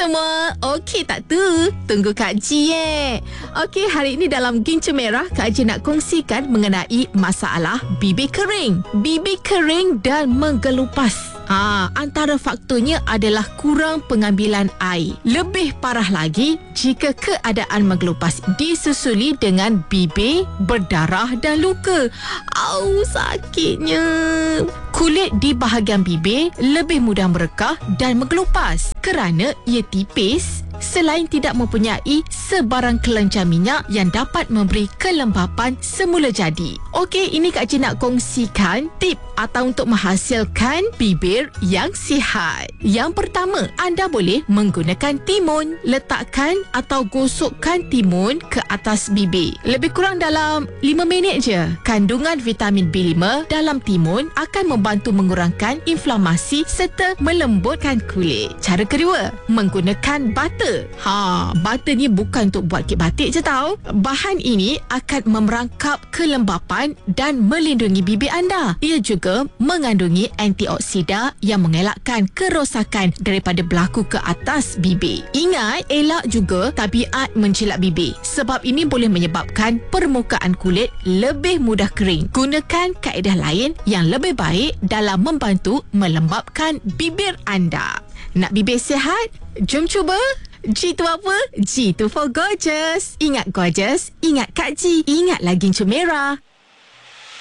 semua, okey tak tu? Tunggu Kak Ji Okey, hari ini dalam Gincu Merah, Kak Ji nak kongsikan mengenai masalah bibir kering. Bibir kering dan menggelupas. Antara faktornya adalah kurang pengambilan air. Lebih parah lagi jika keadaan menggelupas disusuli dengan bibir berdarah dan luka. Sakitnya. Kulit di bahagian bibir lebih mudah merekah dan menggelupas kerana ia tipis, selain tidak mempunyai sebarang kelenjar minyak yang dapat memberi kelembapan semula jadi. Okey, ini Kak Cik nak kongsikan tip atau untuk menghasilkan bibir yang sihat. Yang pertama, anda boleh menggunakan timun. Letakkan atau gosokkan timun ke atas bibir. Lebih kurang dalam 5 minit je. Kandungan vitamin B5 dalam timun akan membantu mengurangkan inflamasi serta melembutkan kulit. Cara kedua, menggunakan butter. Butter ni bukan untuk buat kek batik je tau. Bahan ini akan memerangkap kelembapan dan melindungi bibir anda. Ia juga mengandungi antioksida yang mengelakkan kerosakan daripada berlaku ke atas bibir. Ingat, elak juga tabiat mencilak bibir sebab ini boleh menyebabkan permukaan kulit lebih mudah kering. Gunakan kaedah lain yang lebih baik dalam membantu melembapkan bibir anda. Nak bibir sihat? Jom cuba. G tu apa? G tu for gorgeous. Ingat gorgeous, ingat Kak Ji, ingat lagi Gincu Merah.